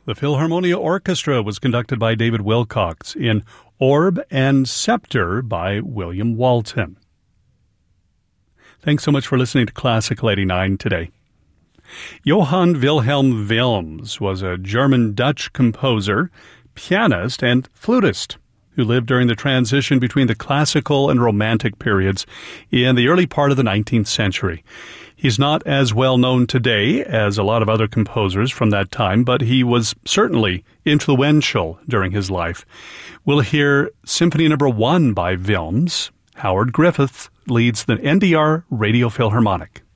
The Philharmonia Orchestra was conducted by David Wilcox in Orb and Scepter by William Walton. Thanks so much for listening to Classical 89 today. Johann Wilhelm Wilms was a German-Dutch composer, pianist, and flutist who lived during the transition between the classical and romantic periods in the early part of the 19th century. He's not as well known today as a lot of other composers from that time, but he was certainly influential during his life. We'll hear Symphony No. 1 by Wilms. Howard Griffith leads the NDR Radio Philharmonic.